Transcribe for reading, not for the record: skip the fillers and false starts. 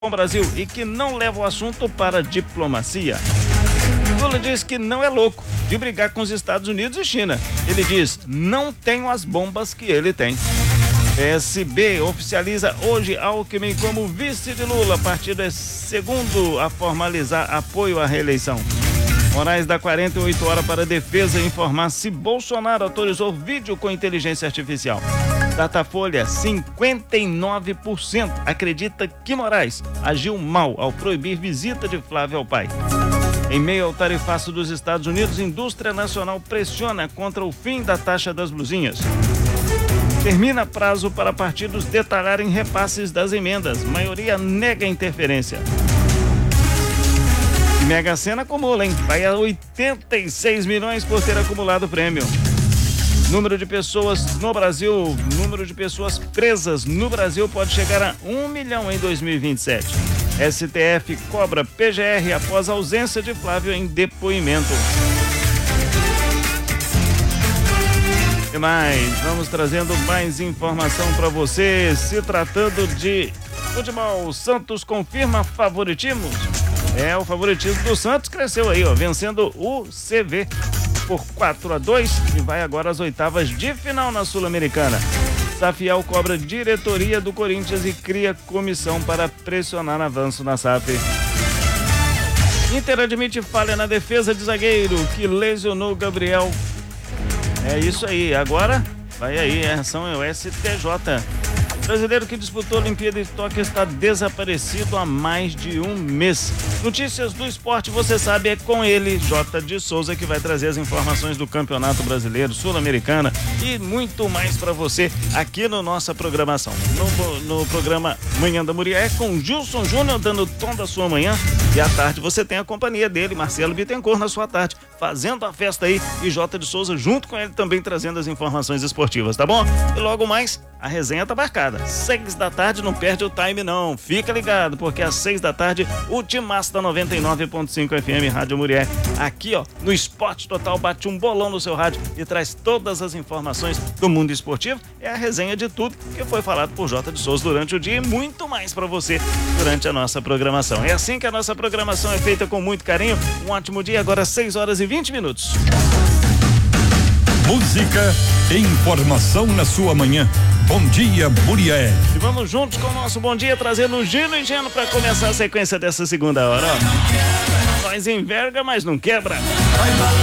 com o Brasil e que não leva o assunto para a diplomacia. Lula diz que não é louco de brigar com os Estados Unidos e China. Ele diz, não tenho as bombas que ele tem. PSB oficializa hoje Alckmin como vice de Lula. Partido é segundo a formalizar apoio à reeleição. Moraes dá 48 horas para a defesa informar se Bolsonaro autorizou vídeo com inteligência artificial. Datafolha, 59% acredita que Moraes agiu mal ao proibir visita de Flávio ao pai. Em meio ao tarifaço dos Estados Unidos, indústria nacional pressiona contra o fim da taxa das blusinhas. Termina prazo para partidos detalharem repasses das emendas. Maioria nega interferência. E Mega Sena acumula, hein? Vai a 86 milhões por ter acumulado o prêmio. Número de pessoas no Brasil, número de pessoas presas no Brasil pode chegar a 1 milhão em 2027. STF cobra PGR após a ausência de Flávio em depoimento. E mais, vamos trazendo mais informação para você. Se tratando de futebol, o Santos confirma favoritismo. O favoritismo do Santos cresceu aí, vencendo o CV por 4-2 e vai agora às oitavas de final na Sul-Americana. Safiel cobra diretoria do Corinthians e cria comissão para pressionar avanço na SAF. Inter admite falha na defesa de zagueiro que lesionou Gabriel. É isso aí, agora vai aí, a ação é o STJ. O brasileiro que disputou a Olimpíada de Tóquio está desaparecido há mais de um mês. Notícias do esporte, você sabe, é com ele, J. de Souza, que vai trazer as informações do Campeonato Brasileiro, Sul-Americana e muito mais para você aqui na nossa programação. No programa Manhã da Murié, com Gilson Júnior dando o tom da sua manhã, e à tarde você tem a companhia dele, Marcelo Bittencourt, na sua tarde, fazendo a festa aí, e J. de Souza junto com ele também trazendo as informações esportivas, tá bom? E logo mais, a resenha tá marcada. 6 da tarde, não perde o time não, fica ligado, porque às 6 da tarde o Timaço da 99.5 FM Rádio Murié, aqui no Esporte Total, bate um bolão no seu rádio e traz todas as informações do mundo esportivo, é a resenha de tudo que foi falado por J. de Souza durante o dia e muito mais para você durante a nossa programação. É assim que a nossa programação é feita, com muito carinho. Um ótimo dia, agora 6 horas e 20 minutos. Música e informação na sua manhã. Bom dia, Murié. E vamos juntos com o nosso bom dia, trazendo o Gino e Geno para começar a sequência dessa segunda hora. Nós enverga, mas não quebra.